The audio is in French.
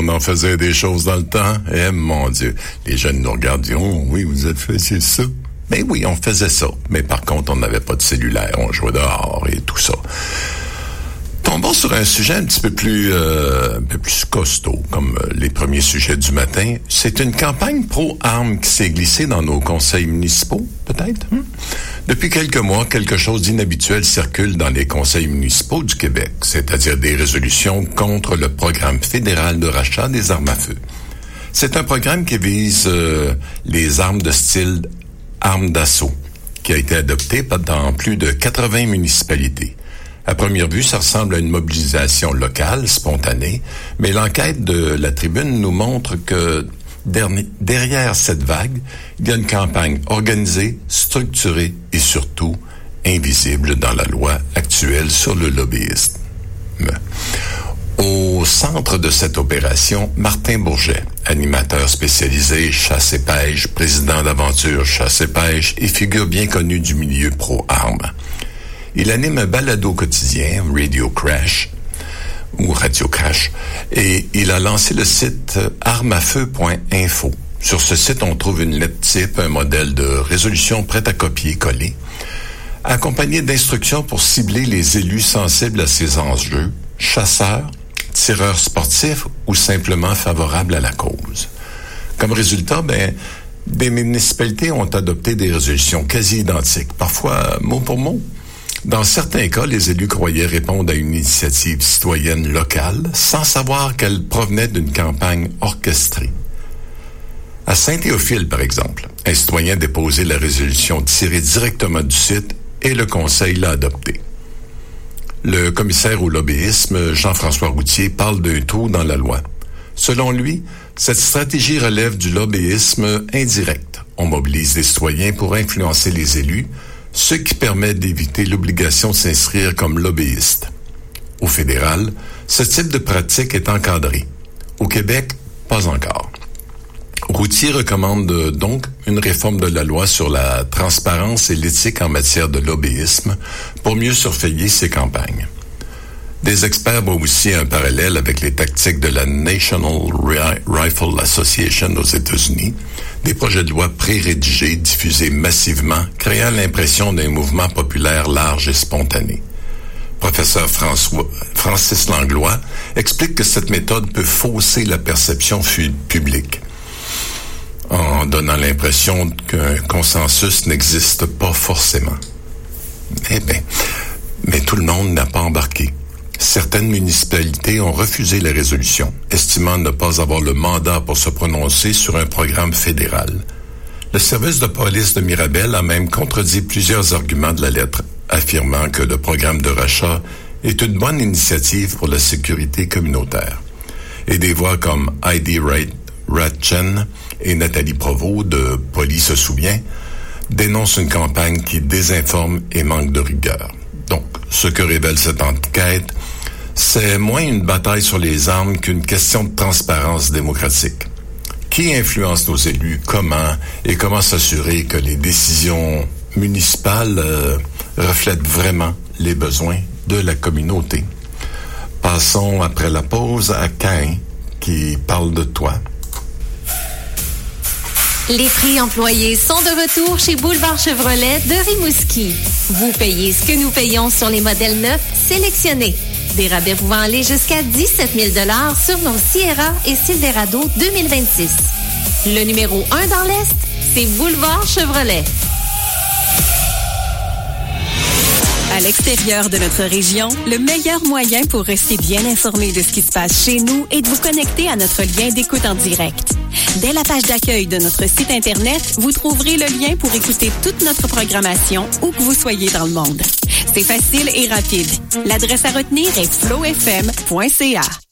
on en faisait des choses dans le temps. Eh, mon Dieu. Les jeunes nous regardent, disent, oh, oui, vous êtes fait, c'est ça. Mais oui, on faisait ça. Mais par contre, on n'avait pas de cellulaire. On jouait dehors et tout ça. Tombons sur un sujet un peu plus costaud, comme les premiers sujets du matin. C'est une campagne pro-armes qui s'est glissée dans nos conseils municipaux, peut-être? Depuis quelques mois, quelque chose d'inhabituel circule dans les conseils municipaux du Québec, c'est-à-dire des résolutions contre le programme fédéral de rachat des armes à feu. C'est un programme qui vise les armes de style armes d'assaut, qui a été adopté dans plus de 80 municipalités. À première vue, ça ressemble à une mobilisation locale, spontanée, mais l'enquête de la Tribune nous montre que derrière cette vague, il y a une campagne organisée, structurée et surtout invisible dans la loi actuelle sur le lobbyisme. Au centre de cette opération, Martin Bourget, animateur spécialisé chasse et pêche, président d'Aventure Chasse et Pêche et figure bien connue du milieu pro-armes. Il anime un balado quotidien, Radio Crash, et il a lancé le site armesafeu.info. Sur ce site, on trouve une lettre type, un modèle de résolution prête à copier-coller, accompagné d'instructions pour cibler les élus sensibles à ces enjeux, chasseurs, tireurs sportifs ou simplement favorables à la cause. Comme résultat, des municipalités ont adopté des résolutions quasi identiques, parfois mot pour mot. Dans certains cas, les élus croyaient répondre à une initiative citoyenne locale sans savoir qu'elle provenait d'une campagne orchestrée. À Saint-Théophile, par exemple, un citoyen déposait la résolution tirée directement du site et le conseil l'a adoptée. Le commissaire au lobbyisme, Jean-François Routier, parle d'un trou dans la loi. Selon lui, cette stratégie relève du lobbyisme indirect. On mobilise les citoyens pour influencer les élus, ce qui permet d'éviter l'obligation de s'inscrire comme lobbyiste. Au fédéral, ce type de pratique est encadré. Au Québec, pas encore. Routier recommande donc une réforme de la loi sur la transparence et l'éthique en matière de lobbyisme pour mieux surveiller ces campagnes. Des experts voient aussi un parallèle avec les tactiques de la National Rifle Association aux États-Unis, des projets de loi pré-rédigés, diffusés massivement, créant l'impression d'un mouvement populaire large et spontané. Professeur Francis Langlois explique que cette méthode peut fausser la perception publique, en donnant l'impression qu'un consensus n'existe pas forcément. Mais tout le monde n'a pas embarqué. Certaines municipalités ont refusé la résolution, estimant ne pas avoir le mandat pour se prononcer sur un programme fédéral. Le service de police de Mirabel a même contredit plusieurs arguments de la lettre, affirmant que le programme de rachat est une bonne initiative pour la sécurité communautaire. Et des voix comme Heidi Ratchen et Nathalie Provost de Police se souvient dénoncent une campagne qui désinforme et manque de rigueur. Donc, ce que révèle cette enquête, c'est moins une bataille sur les armes qu'une question de transparence démocratique. Qui influence nos élus? Comment s'assurer que les décisions municipales reflètent vraiment les besoins de la communauté? Passons après la pause à Cain qui parle de toi. Les prix employés sont de retour chez Boulevard Chevrolet de Rimouski. Vous payez ce que nous payons sur les modèles neufs sélectionnés. Des rabais pouvant aller jusqu'à 17 000 $ sur nos Sierra et Silverado 2026. Le numéro 1 dans l'Est, c'est Boulevard Chevrolet. À l'extérieur de notre région, le meilleur moyen pour rester bien informé de ce qui se passe chez nous est de vous connecter à notre lien d'écoute en direct. Dès la page d'accueil de notre site Internet, vous trouverez le lien pour écouter toute notre programmation où que vous soyez dans le monde. C'est facile et rapide. L'adresse à retenir est flowfm.ca.